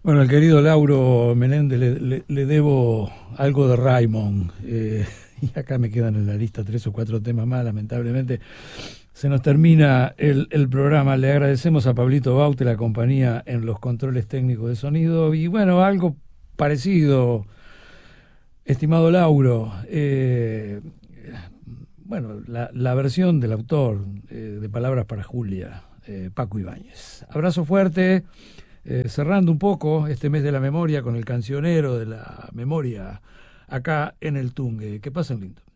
Bueno, al querido Lauro Menéndez le debo algo de Raymond. Y acá me quedan en la lista tres o cuatro temas más, lamentablemente. Se nos termina el programa. Le agradecemos a Pablito Baute la compañía en los controles técnicos de sonido. Y bueno, algo parecido, estimado Lauro. Bueno, la versión del autor de Palabras para Julia, Paco Ibáñez. Abrazo fuerte. Cerrando un poco este mes de la memoria con el cancionero de la memoria acá en el Tungue. Que pasen lindo.